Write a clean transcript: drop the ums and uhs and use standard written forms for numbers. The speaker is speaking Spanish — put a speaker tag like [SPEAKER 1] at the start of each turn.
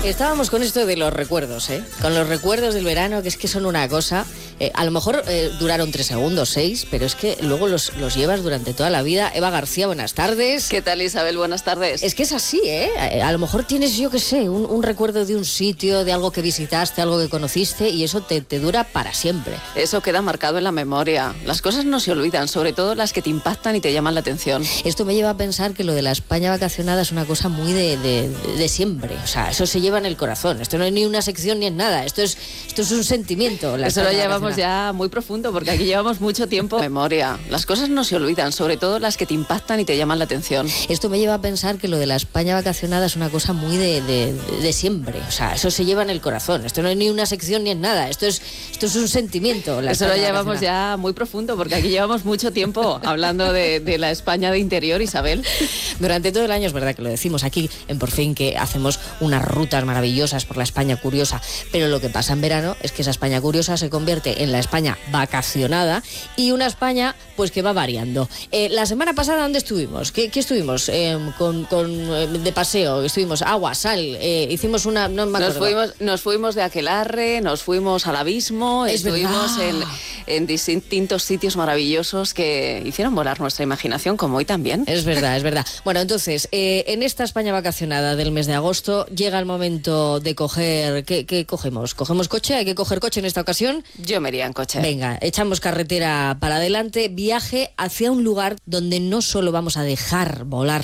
[SPEAKER 1] Estábamos con esto de los recuerdos, ¿eh? Con los recuerdos del verano, que es que son una cosa... a lo mejor duraron 3 segundos, 6, pero es que luego los llevas durante toda la vida. Eva García, buenas tardes.
[SPEAKER 2] ¿Qué tal, Isabel? Buenas tardes.
[SPEAKER 1] Es que es así, ¿eh? A lo mejor tienes, yo qué sé, un recuerdo de un sitio, de algo que visitaste, algo que conociste, y eso te dura para siempre.
[SPEAKER 2] Eso queda marcado en la memoria. Las cosas no se olvidan, sobre todo las que te impactan y te llaman la atención.
[SPEAKER 1] Esto me lleva a pensar que lo de la España vacacionada es una cosa muy de siempre. O sea, eso se lleva en el corazón. Esto no es ni una sección ni es nada. Esto es un sentimiento.
[SPEAKER 2] Eso lo llevamos ya muy profundo, porque aquí llevamos mucho tiempo. Memoria. Las cosas no se olvidan, sobre todo las que te impactan y te llaman la atención.
[SPEAKER 1] Esto me lleva a pensar que lo de la España vacacionada es una cosa muy de siempre. O sea, eso se lleva en el corazón. Esto no es ni una sección ni es nada. Esto es un sentimiento.
[SPEAKER 2] Eso lo llevamos ya muy profundo, porque aquí llevamos mucho tiempo hablando de la España de interior, Isabel.
[SPEAKER 1] Durante todo el año es verdad que lo decimos aquí en Por Fin, que hacemos unas rutas maravillosas por la España curiosa, pero lo que pasa en verano es que esa España curiosa se convierte en la España vacacionada y una España pues que va variando. La semana pasada, ¿dónde estuvimos? ¿Qué estuvimos? De paseo, estuvimos agua, sal, hicimos una... No me acuerdo.
[SPEAKER 2] Nos fuimos de Aquelarre, nos fuimos al Abismo, estuvimos en distintos sitios maravillosos que hicieron volar nuestra imaginación, como hoy también.
[SPEAKER 1] Es verdad, es verdad. Bueno, entonces, en esta España vacacionada del mes de agosto llega el momento de coger... ¿Qué cogemos? ¿Cogemos coche? ¿Hay que coger coche en esta ocasión?
[SPEAKER 2] Yo me iría en coche.
[SPEAKER 1] Venga, echamos carretera para adelante, viaje hacia un lugar donde no solo vamos a dejar volar